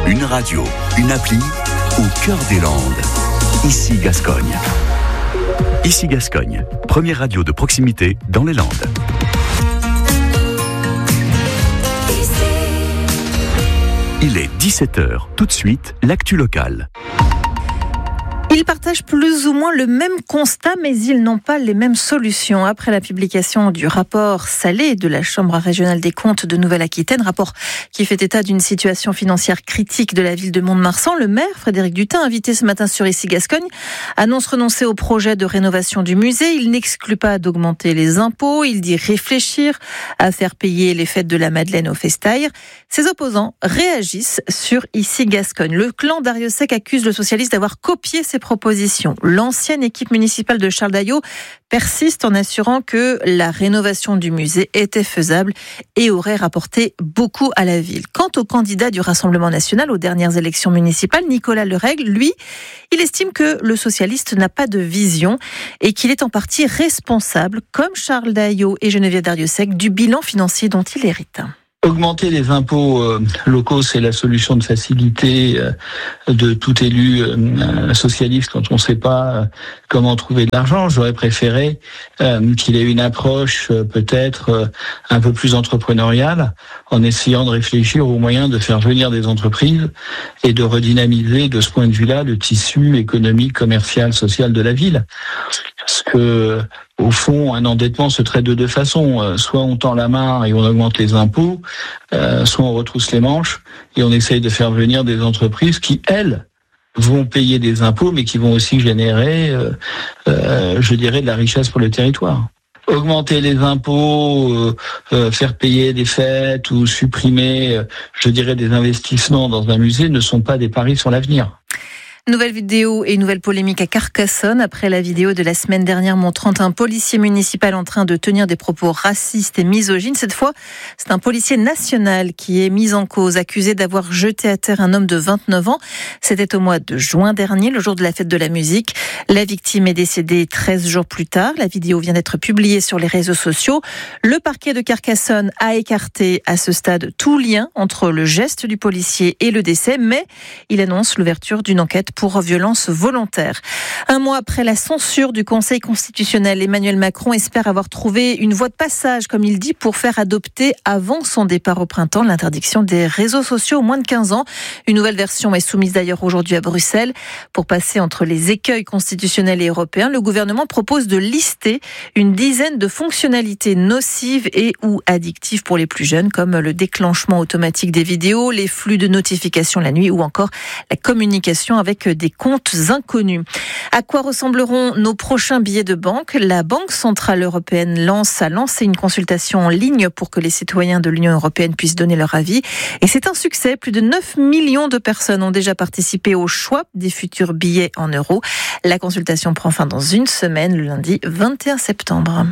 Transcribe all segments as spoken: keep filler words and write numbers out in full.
Une radio, une appli, au cœur des Landes. Ici Gascogne. Ici Gascogne, première radio de proximité dans les Landes. Il est dix-sept heures. Tout de suite, l'actu locale. Ils partagent plus ou moins le même constat, mais ils n'ont pas les mêmes solutions. Après la publication du rapport Salé de la Chambre régionale des comptes de Nouvelle-Aquitaine, rapport qui fait état d'une situation financière critique de la ville de Mont-de-Marsan, le maire, Frédéric Dutin, invité ce matin sur Ici Gascogne, annonce renoncer au projet de rénovation du musée. Il n'exclut pas d'augmenter les impôts. Il dit réfléchir à faire payer les fêtes de la Madeleine au Festaire. Ses opposants réagissent sur Ici Gascogne. Le clan d'Ariosec accuse le socialiste d'avoir copié ses propositions. L'ancienne équipe municipale de Charles Daillot persiste en assurant que la rénovation du musée était faisable et aurait rapporté beaucoup à la ville. Quant au candidat du Rassemblement national aux dernières élections municipales, Nicolas Lerègle, lui, il estime que le socialiste n'a pas de vision et qu'il est en partie responsable, comme Charles Daillot et Geneviève Dariussec, du bilan financier dont il hérite. Augmenter les impôts euh, locaux, c'est la solution de facilité euh, de tout élu euh, socialiste quand on ne sait pas euh, comment trouver de l'argent. J'aurais préféré euh, qu'il ait une approche euh, peut-être euh, un peu plus entrepreneuriale, en essayant de réfléchir aux moyens de faire venir des entreprises et de redynamiser de ce point de vue-là le tissu économique, commercial, social de la ville. Parce que, au fond, un endettement se traite de deux façons. Soit on tend la main et on augmente les impôts, euh, soit on retrousse les manches et on essaye de faire venir des entreprises qui, elles, vont payer des impôts, mais qui vont aussi générer, euh, euh, je dirais, de la richesse pour le territoire. Augmenter les impôts, euh, euh, faire payer des fêtes ou supprimer, euh, je dirais, des investissements dans un musée ne sont pas des paris sur l'avenir. Nouvelle vidéo et nouvelle polémique à Carcassonne après la vidéo de la semaine dernière montrant un policier municipal en train de tenir des propos racistes et misogynes. Cette fois, c'est un policier national qui est mis en cause, accusé d'avoir jeté à terre un homme de vingt-neuf ans. C'était au mois de juin dernier, le jour de la fête de la musique. La victime est décédée treize jours plus tard. La vidéo vient d'être publiée sur les réseaux sociaux. Le parquet de Carcassonne a écarté à ce stade tout lien entre le geste du policier et le décès, mais il annonce l'ouverture d'une enquête pour violence volontaire. Un mois après la censure du Conseil constitutionnel, Emmanuel Macron espère avoir trouvé une voie de passage, comme il dit, pour faire adopter avant son départ au printemps l'interdiction des réseaux sociaux aux moins de quinze ans. Une nouvelle version est soumise d'ailleurs aujourd'hui à Bruxelles. Pour passer entre les écueils constitutionnels et européens, le gouvernement propose de lister une dizaine de fonctionnalités nocives et ou addictives pour les plus jeunes, comme le déclenchement automatique des vidéos, les flux de notifications la nuit ou encore la communication avec des comptes inconnus. À quoi ressembleront nos prochains billets de banque ? La Banque centrale européenne lance, a lancé une consultation en ligne pour que les citoyens de l'Union européenne puissent donner leur avis. Et c'est un succès. Plus de neuf millions de personnes ont déjà participé au choix des futurs billets en euros. La consultation prend fin dans une semaine, le lundi vingt et un septembre.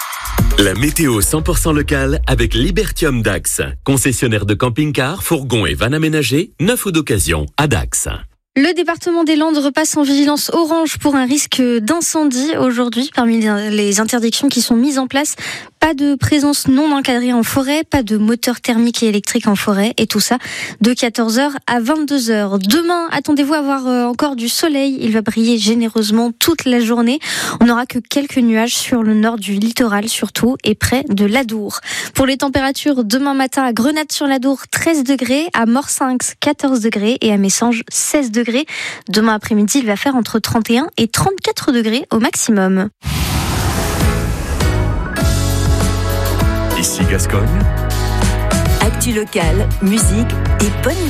La météo cent pour cent locale avec Libertium Dax. Concessionnaire de camping-cars, fourgons et vannes aménagés, neuf ou d'occasion à Dax. Le département des Landes repasse en vigilance orange pour un risque d'incendie aujourd'hui. Parmi les interdictions qui sont mises en place, pas de présence non encadrée en forêt, pas de moteur thermique et électrique en forêt, et tout ça de quatorze heures à vingt-deux heures. Demain, attendez-vous à avoir encore du soleil. Il va briller généreusement toute la journée. On n'aura que quelques nuages sur le nord du littoral surtout et près de l'Adour. Pour les températures, demain matin à Grenade-sur-l'Adour, treize degrés, à Morsinx, quatorze degrés et à Messanges, seize degrés. Demain après-midi, il va faire entre trente et un et trente-quatre degrés au maximum. Ici Gascogne. Actu locale, musique et bonne